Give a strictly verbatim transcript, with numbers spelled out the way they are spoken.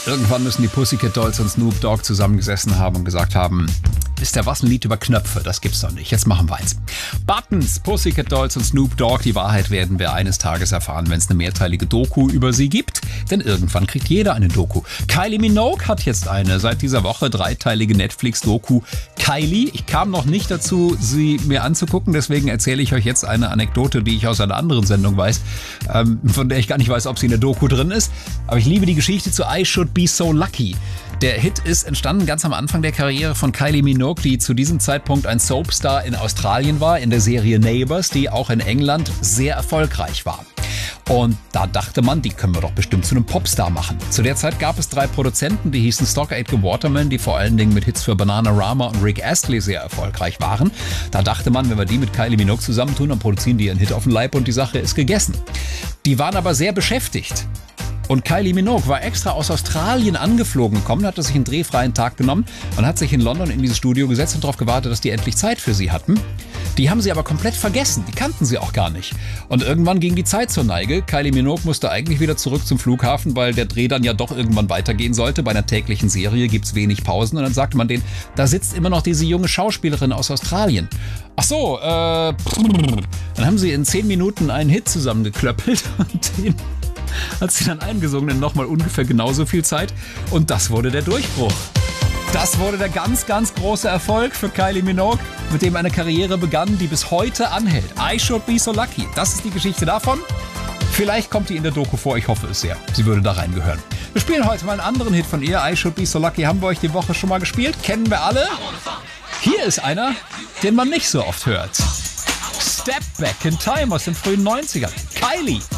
Irgendwann müssen die Pussycat Dolls und Snoop Dogg zusammengesessen haben und gesagt haben, ist der was ein Lied über Knöpfe? Das gibt's doch nicht. Jetzt machen wir eins. Buttons, Pussycat Dolls und Snoop Dogg. Die Wahrheit werden wir eines Tages erfahren, wenn es eine mehrteilige Doku über sie gibt. Denn irgendwann kriegt jeder eine Doku. Kylie Minogue hat jetzt eine seit dieser Woche dreiteilige Netflix-Doku. Kylie, ich kam noch nicht dazu, sie mir anzugucken. Deswegen erzähle ich euch jetzt eine Anekdote, die ich aus einer anderen Sendung weiß, ähm, von der ich gar nicht weiß, ob sie in der Doku drin ist. Aber ich liebe die Geschichte zu I Should Be So Lucky. Der Hit ist entstanden ganz am Anfang der Karriere von Kylie Minogue, die zu diesem Zeitpunkt ein Soapstar in Australien war, in der Serie Neighbours, die auch in England sehr erfolgreich war. Und da dachte man, die können wir doch bestimmt zu einem Popstar machen. Zu der Zeit gab es drei Produzenten, die hießen Stock Aitken Waterman, die vor allen Dingen mit Hits für Bananarama und Rick Astley sehr erfolgreich waren. Da dachte man, wenn wir die mit Kylie Minogue zusammentun, dann produzieren die ihren Hit auf den Leib und die Sache ist gegessen. Die waren aber sehr beschäftigt. Und Kylie Minogue war extra aus Australien angeflogen gekommen, hatte sich einen drehfreien Tag genommen und hat sich in London in dieses Studio gesetzt und darauf gewartet, dass die endlich Zeit für sie hatten. Die haben sie aber komplett vergessen, die kannten sie auch gar nicht. Und irgendwann ging die Zeit zur Neige. Kylie Minogue musste eigentlich wieder zurück zum Flughafen, weil der Dreh dann ja doch irgendwann weitergehen sollte. Bei einer täglichen Serie gibt's wenig Pausen. Und dann sagte man denen, da sitzt immer noch diese junge Schauspielerin aus Australien. Ach so, äh... Dann haben sie in zehn Minuten einen Hit zusammengeklöppelt und den hat sie dann eingesungen in nochmal ungefähr genauso viel Zeit. Und das wurde der Durchbruch. Das wurde der ganz, ganz große Erfolg für Kylie Minogue, mit dem eine Karriere begann, die bis heute anhält. I Should Be So Lucky. Das ist die Geschichte davon. Vielleicht kommt die in der Doku vor, ich hoffe es sehr. Sie würde da reingehören. Wir spielen heute mal einen anderen Hit von ihr. I Should Be So Lucky haben wir euch die Woche schon mal gespielt. Kennen wir alle. Hier ist einer, den man nicht so oft hört. Step Back in Time aus den frühen neunzigern. Kylie.